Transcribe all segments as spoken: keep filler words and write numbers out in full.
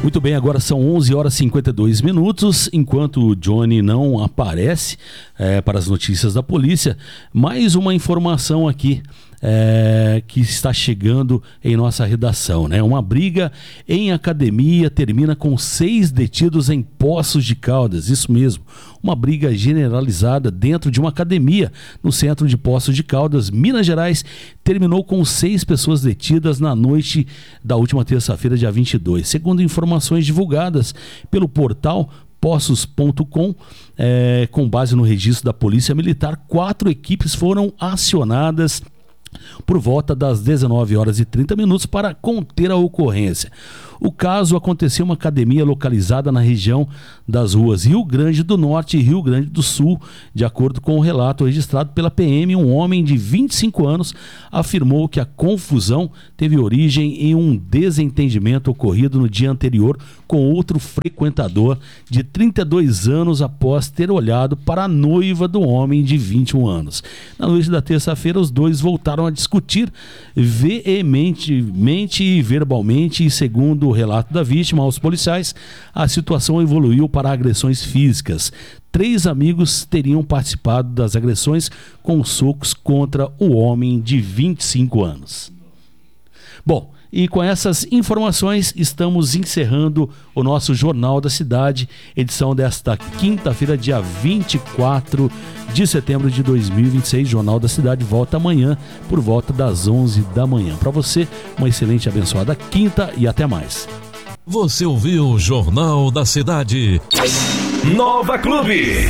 Muito bem, agora são onze horas e cinquenta e dois minutos, enquanto o Johnny não aparece é, para as notícias da polícia, mais uma informação aqui é, que está chegando em nossa redação, né? Uma briga em academia termina com seis detidos em Poços de Caldas, isso mesmo, uma briga generalizada dentro de uma academia no centro de Poços de Caldas, Minas Gerais, terminou com seis pessoas detidas na noite da última terça-feira, dia vinte e dois. Segundo informações divulgadas pelo portal Poços ponto com, é, com base no registro da Polícia Militar, quatro equipes foram acionadas por volta das dezenove horas e trinta minutos para conter a ocorrência. O caso aconteceu em uma academia localizada na região das ruas Rio Grande do Norte e Rio Grande do Sul. De acordo com o relato registrado pela P M, um homem de vinte e cinco anos afirmou que a confusão teve origem em um desentendimento ocorrido no dia anterior com outro frequentador de trinta e dois anos após ter olhado para a noiva do homem de vinte e um anos. Na noite da terça-feira, os dois voltaram a discutir veementemente e verbalmente e, segundo o relato da vítima aos policiais, a situação evoluiu para agressões físicas. Três amigos teriam participado das agressões com socos contra o homem de vinte e cinco anos. Bom, e com essas informações estamos encerrando o nosso Jornal da Cidade, edição desta quinta-feira, dia vinte e quatro de setembro de dois mil e vinte e seis. Jornal da Cidade volta amanhã por volta das onze da manhã. Para você, uma excelente e abençoada quinta e até mais. Você ouviu o Jornal da Cidade. Nova Clube.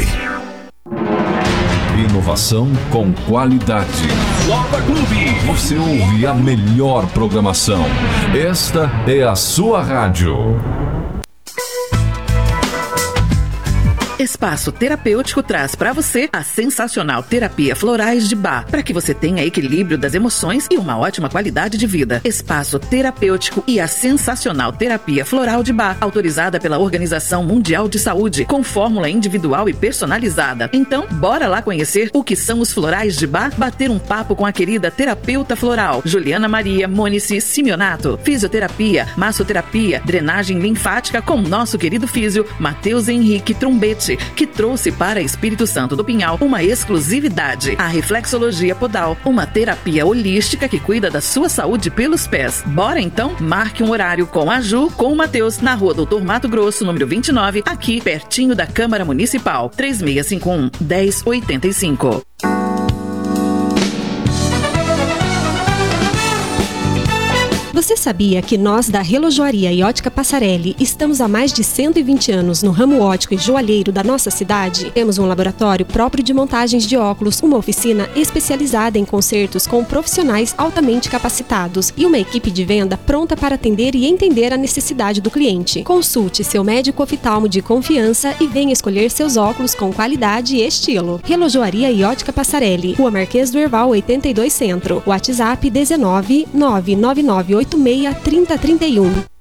Inovação com qualidade. Nova Clube. Você ouve a melhor programação. Esta é a sua rádio. Espaço Terapêutico traz para você a sensacional terapia Florais de Bach, para que você tenha equilíbrio das emoções e uma ótima qualidade de vida. Espaço Terapêutico e a sensacional terapia Floral de Bach, autorizada pela Organização Mundial de Saúde, com fórmula individual e personalizada. Então, bora lá conhecer o que são os Florais de Bach, bater um papo com a querida terapeuta floral Juliana Maria Monici Simeonato. Fisioterapia, massoterapia, drenagem linfática com nosso querido físio Matheus Henrique Trombete, que trouxe para Espírito Santo do Pinhal uma exclusividade, a reflexologia podal, uma terapia holística que cuida da sua saúde pelos pés. Bora então, marque um horário com a Ju, com o Matheus, na rua Doutor Mato Grosso, número vinte e nove, aqui pertinho da Câmara Municipal, três seis cinco um, um zero oito cinco. Você sabia que nós da Relojoaria e Ótica Passarelli estamos há mais de cento e vinte anos no ramo óptico e joalheiro da nossa cidade? Temos um laboratório próprio de montagens de óculos, uma oficina especializada em consertos com profissionais altamente capacitados e uma equipe de venda pronta para atender e entender a necessidade do cliente. Consulte seu médico oftalmo de confiança e venha escolher seus óculos com qualidade e estilo. Relojoaria e Ótica Passarelli, Rua Marquês do Herval oitenta e dois Centro. WhatsApp dezenove, nove nove nove oito seis, três zero três um.